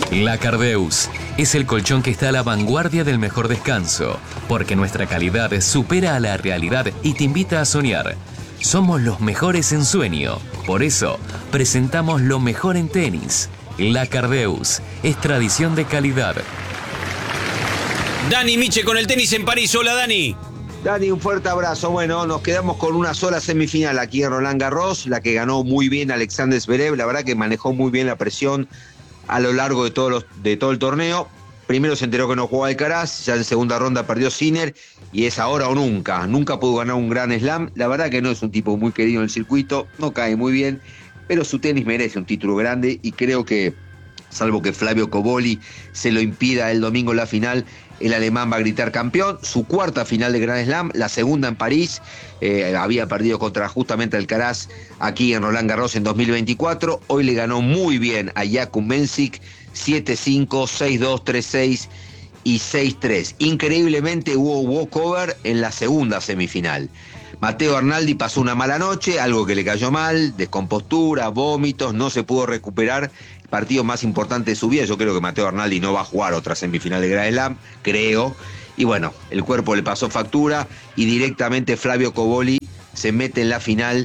La Cardeus es el colchón que está a la vanguardia del mejor descanso, porque nuestra calidad supera a la realidad y te invita a soñar. Somos los mejores en sueño, por eso presentamos lo mejor en tenis. La Cardeus es tradición de calidad. Dani Miche con el tenis en París. Hola, Dani. Dani, un fuerte abrazo. Bueno, nos quedamos con una sola semifinal aquí en Roland Garros, la que ganó muy bien Alexander Zverev. La verdad que manejó muy bien la presión a lo largo de todo el torneo. Primero se enteró que no jugaba Alcaraz, ya en segunda ronda perdió Sinner y es ahora o nunca. Nunca pudo ganar un Grand Slam. La verdad que no es un tipo muy querido en el circuito, no cae muy bien, pero su tenis merece un título grande y creo que, salvo que Flavio Cobolli se lo impida el domingo en la final, el alemán va a gritar campeón. Su cuarta final de Grand Slam, la segunda en París. Había perdido contra justamente Alcaraz aquí en Roland Garros en 2024. Hoy le ganó muy bien a Jakub Mensik, 7-5, 6-2, 3-6 y 6-3. Increíblemente hubo walkover en la segunda semifinal. Matteo Arnaldi pasó una mala noche, algo que le cayó mal, descompostura, vómitos, no se pudo recuperar. Partido más importante de su vida. Yo creo que Matteo Arnaldi no va a jugar otra semifinal de Grand Slam, creo. Y bueno, el cuerpo le pasó factura y directamente Flavio Cobolli se mete en la final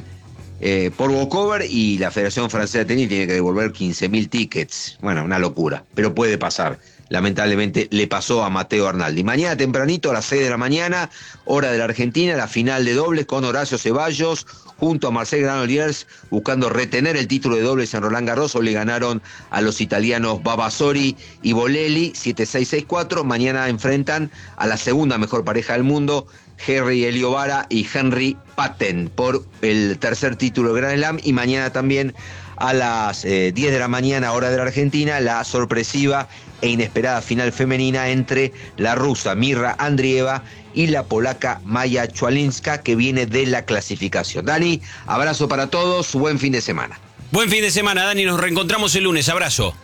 por walkover y la Federación Francesa de Tenis tiene que devolver 15.000 tickets. Bueno, una locura, pero puede pasar. Lamentablemente le pasó a Matteo Arnaldi. Mañana tempranito a las 6 de la mañana, hora de la Argentina, la final de dobles con Horacio Ceballos junto a Marcel Granollers, buscando retener el título de dobles en Roland Garros. Hoy le ganaron a los italianos Babasori y Bolelli 7-6, 6-4. Mañana enfrentan a la segunda mejor pareja del mundo, Henry Eliobara y Henry Patten, por el tercer título de Grand Slam. Y mañana también a las 10 de la mañana, hora de la Argentina, la sorpresiva e inesperada final femenina entre la rusa Mirra Andrieva y la polaca Maja Chwalinska, que viene de la clasificación. Dani, abrazo para todos, buen fin de semana. Buen fin de semana, Dani, nos reencontramos el lunes, abrazo.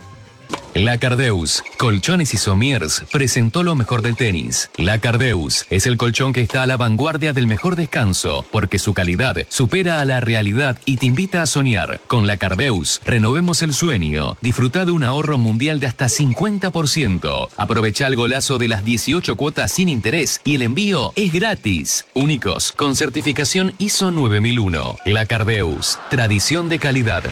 La Cardeus, Colchones y Somiers, presentó lo mejor del tenis. La Cardeus es el colchón que está a la vanguardia del mejor descanso, porque su calidad supera a la realidad y te invita a soñar. Con La Cardeus, renovemos el sueño. Disfruta de un ahorro mundial de hasta 50%. Aprovecha el golazo de las 18 cuotas sin interés y el envío es gratis. Únicos, con certificación ISO 9001. La Cardeus, tradición de calidad.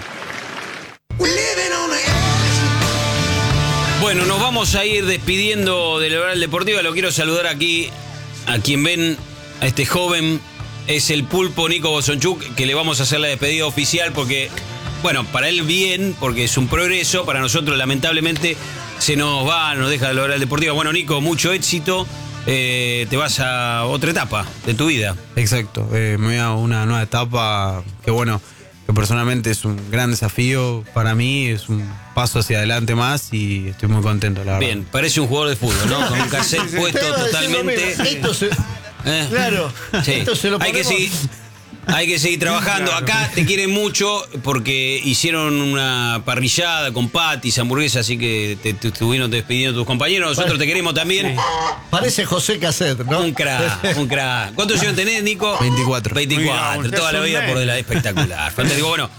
Bueno, nos vamos a ir despidiendo del Oral Deportiva. Lo quiero saludar aquí a quien ven, a este joven. Es el pulpo Nico Bosonchuk, que le vamos a hacer la despedida oficial porque, bueno, para él bien, porque es un progreso. Para nosotros, lamentablemente, nos deja el Oral Deportiva. Bueno, Nico, mucho éxito. Te vas a otra etapa de tu vida. Exacto, me voy a una nueva etapa que, bueno, que personalmente es un gran desafío para mí, es un paso hacia adelante más y estoy muy contento, la verdad. Bien, parece un jugador de fútbol, ¿no? Con un cassette puesto totalmente. Esto se... Claro, sí. Esto se lo ponemos... Hay que seguir trabajando. Acá te quieren mucho porque hicieron una parrillada con patis, hamburguesas, así que te estuvieron despidiendo tus compañeros. Nosotros te queremos también. Parece José Cassette, ¿no? Un crack. ¿Cuántos años tenés, Nico? 24. 24, Mira, toda la vida por delante. Espectacular. Fantástico. Bueno,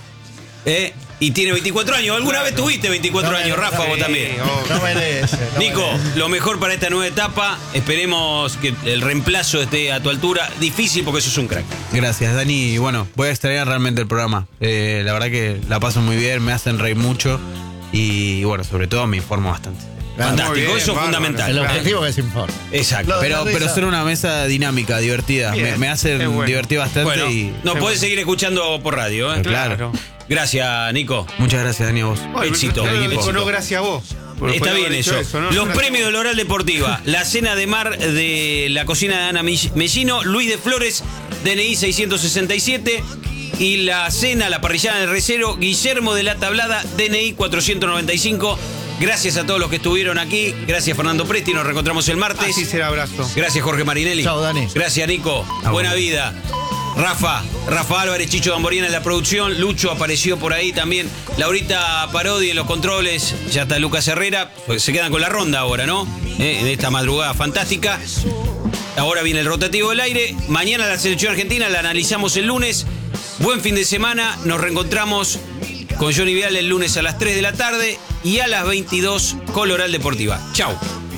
y tiene 24 años. ¿Alguna vez tuviste 24 años, Rafa? Vos también. No merece. Nico, lo mejor para esta nueva etapa. Esperemos que el reemplazo esté a tu altura. Difícil porque sos un crack. Gracias, Dani. Y bueno, voy a extrañar realmente el programa. La verdad que la paso muy bien, me hacen reír mucho y bueno, sobre todo me informo bastante. Fantástico, bien, eso es bárbaro. fundamental. El objetivo es informe. Exacto. Pero ser una mesa dinámica, divertida. Bien, Me hace qué bueno. divertir bastante Bueno, y... nos podés seguir escuchando por radio, ¿eh? Claro. Gracias, Nico. Muchas gracias, Dani, a vos. Éxito. No, gracias a vos. Está bien eso. ¿No? Los premios del Oral Deportiva. La cena de mar de la cocina de Ana Mellino. Luis de Flores, DNI 667. Y la cena, la parrillada en el recero, Guillermo de la Tablada, DNI 495. Gracias a todos los que estuvieron aquí. Gracias, Fernando Presti. Nos reencontramos el martes. Así será, abrazo. Gracias, Jorge Marinelli. Chao, Dani. Gracias, Nico. Buena vida. Rafa Álvarez, Chicho Damborina en la producción, Lucho apareció por ahí también, Laurita Parodi en los controles, ya está Lucas Herrera, pues se quedan con la ronda ahora, ¿no? En esta madrugada fantástica. Ahora viene el rotativo del aire, mañana la selección argentina la analizamos el lunes. Buen fin de semana, nos reencontramos con Johnny Vial el lunes a las 3 de la tarde y a las 22 Coloral Deportiva. Chau.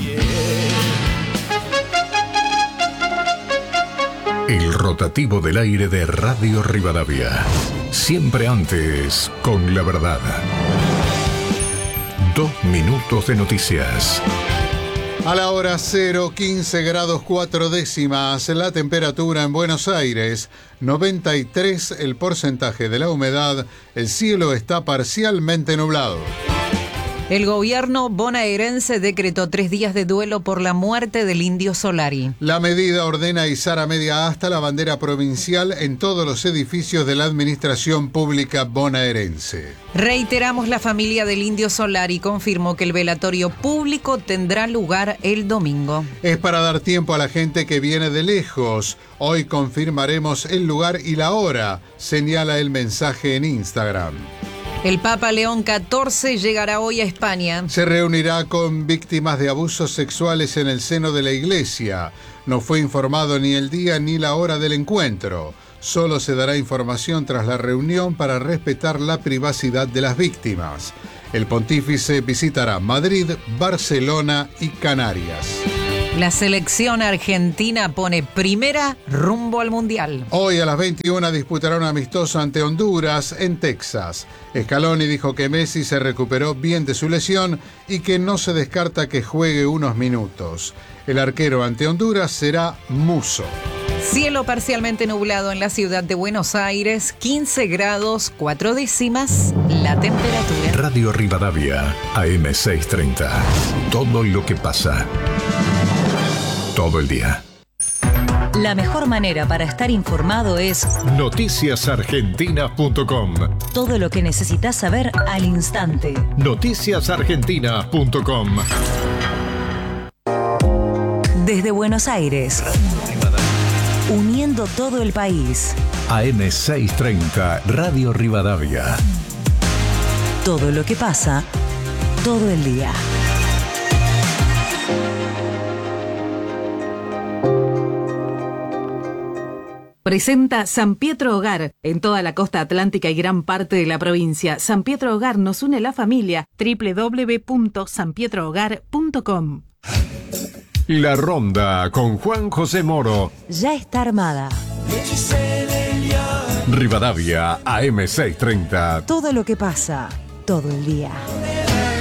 El rotativo del aire de Radio Rivadavia. Siempre antes, con la verdad. 2 minutos de noticias. A la hora 0, 15 grados 4 décimas, la temperatura en Buenos Aires, 93 el porcentaje de la humedad, el cielo está parcialmente nublado. El gobierno bonaerense decretó 3 días de duelo por la muerte del Indio Solari. La medida ordena izar a media asta la bandera provincial en todos los edificios de la administración pública bonaerense. Reiteramos, la familia del Indio Solari confirmó que el velatorio público tendrá lugar el domingo. Es para dar tiempo a la gente que viene de lejos. Hoy confirmaremos el lugar y la hora, señala el mensaje en Instagram. El Papa León XIV llegará hoy a España. Se reunirá con víctimas de abusos sexuales en el seno de la Iglesia. No fue informado ni el día ni la hora del encuentro. Solo se dará información tras la reunión para respetar la privacidad de las víctimas. El pontífice visitará Madrid, Barcelona y Canarias. La selección argentina pone primera rumbo al Mundial. Hoy a las 21 disputará un amistoso ante Honduras en Texas. Scaloni dijo que Messi se recuperó bien de su lesión y que no se descarta que juegue unos minutos. El arquero ante Honduras será Musso. Cielo parcialmente nublado en la ciudad de Buenos Aires, 15 grados 4 décimas la temperatura. Radio Rivadavia, AM630. Todo lo que pasa. Todo el día. La mejor manera para estar informado es noticiasargentinas.com. todo lo que necesitas saber al instante. noticiasargentinas.com. Desde Buenos Aires, uniendo todo el país. AM630, Radio Rivadavia. Todo lo que pasa, todo el día. Presenta San Pietro Hogar en toda la costa atlántica y gran parte de la provincia. San Pietro Hogar nos une la familia. www.sanpietrohogar.com. La Ronda con Juan José Moro. Ya está armada. Rivadavia, AM630. Todo lo que pasa, todo el día.